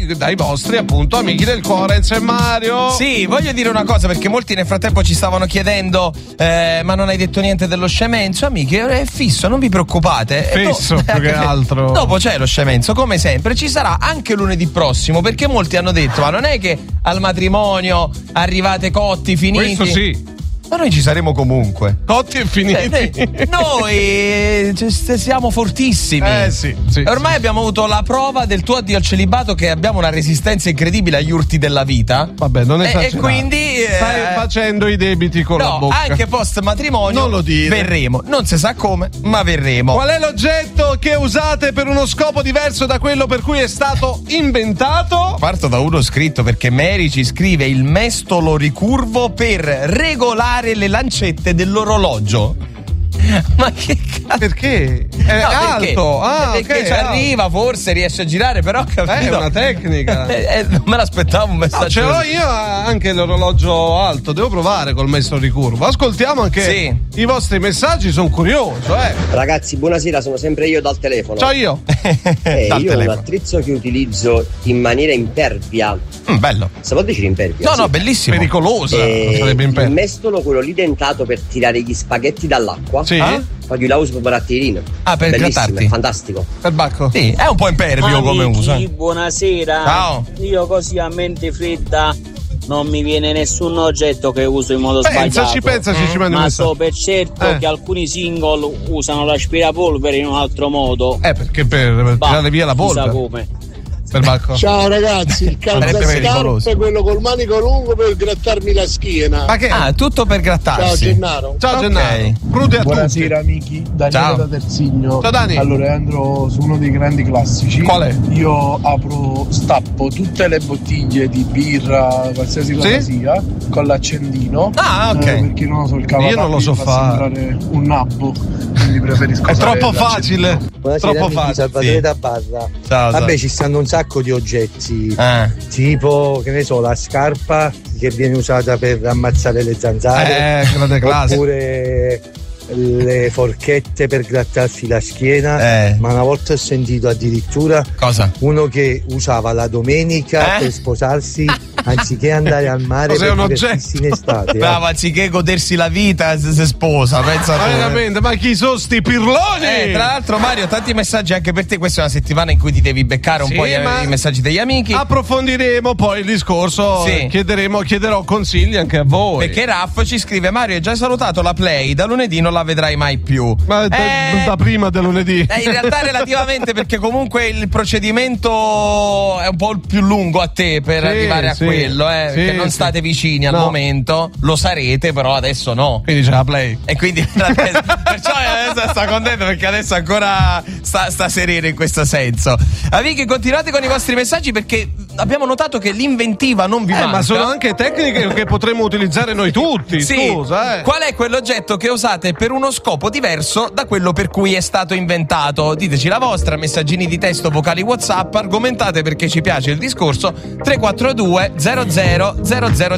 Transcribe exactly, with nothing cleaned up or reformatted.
dai vostri appunto amici del cuore. Enzo e Mario. Sì, voglio dire una cosa, perché molti nel frattempo ci stavano chiedendo eh, ma non hai detto niente dello scemenzo. Amici, è fisso, non vi preoccupate. Fisso do- più che altro. Dopo c'è lo scemenzo, come sempre. Ci sarà anche lunedì prossimo, perché molti hanno detto ma non è che al matrimonio arrivate cotti, finiti. Questo sì. Ma noi ci saremo comunque. Cotti e finiti. Eh, noi eh, siamo fortissimi. Eh sì, sì. Ormai sì. Abbiamo avuto la prova del tuo addio al celibato, che abbiamo una resistenza incredibile agli urti della vita. Vabbè, non è esagerare. E quindi eh, stai facendo i debiti con no, la bocca. Anche post matrimonio non lo dire. Verremo. Non si sa come, ma verremo. Qual è l'oggetto che usate per uno scopo diverso da quello per cui è stato inventato? Parto da uno scritto, perché Mary ci scrive: il mestolo ricurvo per regolare le lancette dell'orologio. Ma che cazzo? Perché? È no, alto. Perché, ah, perché okay, ci arriva, forse riesce a girare, però capito? È una tecnica. eh, eh, non me l'aspettavo un messaggio. No, ce l'ho io anche l'orologio alto, devo provare col mestolo ricurvo. Ascoltiamo anche sì. i vostri messaggi, sono curioso, eh. Ragazzi, buonasera, sono sempre io dal telefono. Ciao io. eh, dal io telefono. ho un attrezzo che utilizzo in maniera impervia. Mm, bello. Si può dire impervia? No, sì. no, bellissimo. Pericolosa. Eh, sarebbe impervia. il mestolo, quello lì dentato per tirare gli spaghetti dall'acqua. Sì. Ah? Poi la uso per barattirino. Ah, per bellissimo, grattarti. è fantastico. Per bacco. Sì, è un po' impervio Amici, come uso. eh. Buonasera. Ciao. Io così a mente fredda non mi viene nessun oggetto che uso in modo Pensaci, sbagliato. pensaci, ci mandi un Ma messaggio. so per certo Eh. che alcuni single usano l'aspirapolvere in un altro modo. Eh, perché per, per Bah, tirare via la chissà polvere. come. Per bacco. Ciao ragazzi, il Sarebbe pericoloso. calzascarpe, quello col manico lungo per grattarmi la schiena. Ma che? Ah, tutto per Ciao grattarsi. Gennaro. Ciao ok. Gennaro. Crude a Buonasera tutti. amici, Daniele Ciao. da Terzigno. Ciao Dani. Allora andrò su uno dei grandi classici. Qual è? Io apro, stappo tutte le bottiglie di birra, qualsiasi cosa Sì? sia, con l'accendino. Ah, ok. eh, perché non so il cavallo. Io non lo so fa fare. sembrare un nabbo, quindi preferisco È usare troppo l'accendino. facile. Buonasera Troppo amici, facile. Salvatore sì. da Barra. Ciao, Vabbè, ciao. ci stanno un sacco di oggetti. Eh. Tipo, che ne so, la scarpa che viene usata per ammazzare le zanzare. Eh, grande classe. Oppure le forchette per grattarsi la schiena. Eh. Ma una volta ho sentito addirittura Cosa? uno che usava la domenica Eh? per sposarsi anziché andare al mare Cos'è, per un divertirsi in oggetto? estate. eh. Bravo, anziché godersi la vita, si si sposa. Pensa Ma tu, eh. veramente, ma chi sono sti pirloni? Eh, tra l'altro, Mario, tanti messaggi anche per te. Questa è una settimana in cui ti devi beccare un Sì, po' i, ma i messaggi degli amici. Approfondiremo poi il discorso. Sì. Chiederemo, chiederò consigli anche a voi. Perché Raff ci scrive: Mario, hai già salutato la Play, da lunedì non la vedrai mai più. Ma da, Eh, da prima del lunedì. eh, in realtà relativamente, perché comunque il procedimento è un po' più lungo a te per Sì, arrivare a sì. quello, eh, Sì, perché non sì. state vicini al No. momento, lo sarete, però adesso no. Quindi c'è la play. E quindi adesso, perciò adesso sta contento, perché adesso ancora sta, sta sereno in questo senso. Amici, continuate con i vostri messaggi, perché abbiamo notato che l'inventiva non vi Eh, manca. ma sono anche tecniche che potremmo utilizzare noi tutti. Sì. Scusa, eh. Qual è quell'oggetto che usate per uno scopo diverso da quello per cui è stato inventato? Diteci la vostra, messaggini di testo, vocali WhatsApp, argomentate perché ci piace il discorso. Tre quattro due zero zero zero zero